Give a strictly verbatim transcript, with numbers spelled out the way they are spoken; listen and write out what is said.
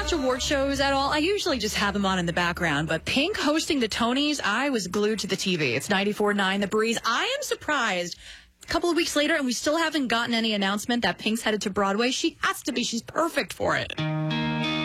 watch award shows at all? I usually just have them on in the background, but Pink hosting the Tonys, I was glued to the T V. It's ninety-four point nine The Breeze. I am surprised. A couple of weeks later, and we still haven't gotten any announcement that Pink's headed to Broadway. She has to be. She's perfect for it.